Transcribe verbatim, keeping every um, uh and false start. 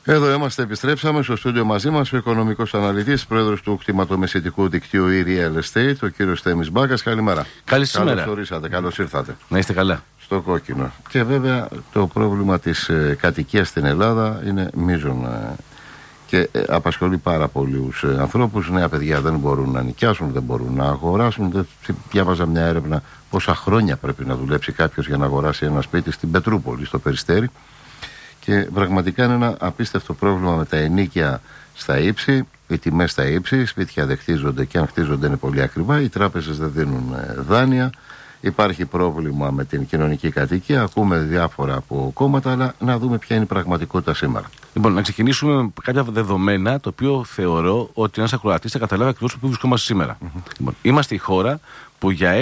Εδώ είμαστε, επιστρέψαμε στο στούντιο μαζί μας ο οικονομικός αναλυτής, πρόεδρος του κτηματομεσητικού δικτύου e-Real Estate, ο κύριος Θέμης Μπάκας. Καλημέρα. Καλησπέρα. Καλώς ορίσατε, καλώς ήρθατε. Να είστε καλά. Στο κόκκινο. Και βέβαια το πρόβλημα της ε, κατοικίας στην Ελλάδα είναι μείζον ε, και ε, απασχολεί πάρα πολλούς ε, ανθρώπους. Νέα παιδιά δεν μπορούν να νοικιάσουν, δεν μπορούν να αγοράσουν. Δεν, διάβαζα μια έρευνα πόσα χρόνια πρέπει να δουλέψει κάποιος για να αγοράσει ένα σπίτι στην Πετρούπολη, στο Περιστέρι. Και πραγματικά είναι ένα απίστευτο πρόβλημα με τα ενοίκια στα ύψη, οι τιμές στα ύψη, σπίτια δεν χτίζονται και αν χτίζονται είναι πολύ ακριβά, οι τράπεζες δεν δίνουν δάνεια, υπάρχει πρόβλημα με την κοινωνική κατοικία, ακούμε διάφορα από κόμματα, αλλά να δούμε ποια είναι η πραγματικότητα σήμερα. Λοιπόν, να ξεκινήσουμε με κάποια δεδομένα, το οποίο θεωρώ ότι ένας ακροατής θα καταλάβει ακριβώς που βρισκόμαστε σήμερα. Mm-hmm. Λοιπόν, είμαστε η χώρα που για